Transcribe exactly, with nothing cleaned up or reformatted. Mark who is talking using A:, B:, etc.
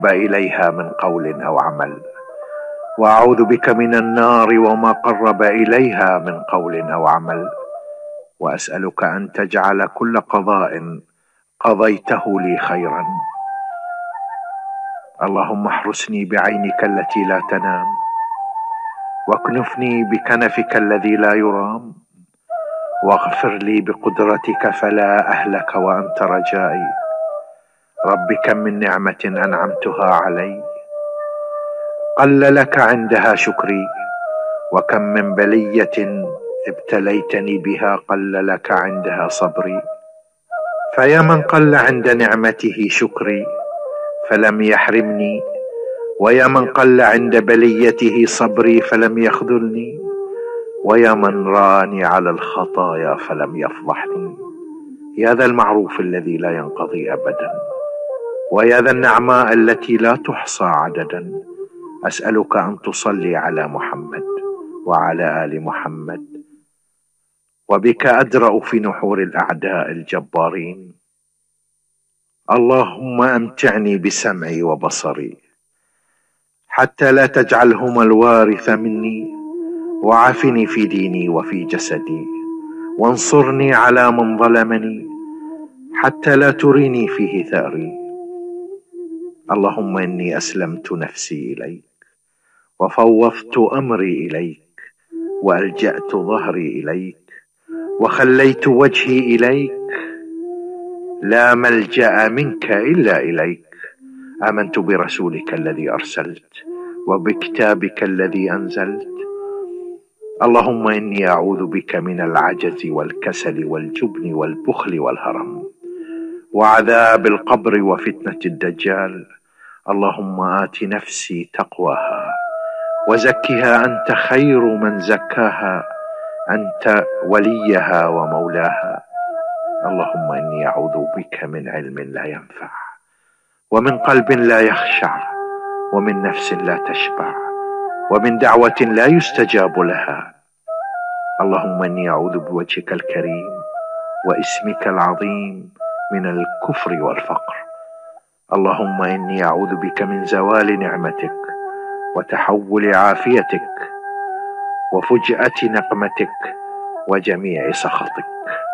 A: إليها من قول أو عمل، وأعوذ بك من النار وما قرب إليها من قول أو عمل، وأسألك أن تجعل كل قضاء قضيته لي خيرا. اللهم احرسني بعينك التي لا تنام، واكنفني بكنفك الذي لا يرام، واغفر لي بقدرتك فلا أهلك وأنت رجائي. رب كم من نعمة أنعمتها علي قل لك عندها شكري، وكم من بلية ابتليتني بها قل لك عندها صبري. فيا من قل عند نعمته شكري فلم يحرمني، ويا من قل عند بليته صبري فلم يخذلني، ويا من راني على الخطايا فلم يفضحني. يا ذا المعروف الذي لا ينقضي أبدا، ويا ذا النعماء التي لا تحصى عددا، أسألك أن تصلي على محمد وعلى آل محمد، وبك أدرأ في نحور الأعداء الجبارين. اللهم أمتعني بسمعي وبصري حتى لا تجعلهما الوارث مني، وعافني في ديني وفي جسدي، وانصرني على من ظلمني حتى لا تريني فيه ثأري. اللهم إني أسلمت نفسي إليك، وفوضت أمري إليك، وألجأت ظهري إليك، وخليت وجهي إليك. لا ملجأ منك إلا إليك. آمنت برسولك الذي أرسلت، وبكتابك الذي أنزلت. اللهم إني أعوذ بك من العجز والكسل والجبن والبخل والهرم، وعذاب القبر وفتنة الدجال. اللهم آت نفسي تقواها وزكها، أنت خير من زكاها، أنت وليها ومولاها. اللهم إني أعوذ بك من علم لا ينفع، ومن قلب لا يخشع، ومن نفس لا تشبع، ومن دعوة لا يستجاب لها. اللهم إني أعوذ بوجهك الكريم واسمك العظيم من الكفر والفقر. اللهم إني أعوذ بك من زوال نعمتك، وتحول عافيتك، وفجأة نقمتك، وجميع سخطك.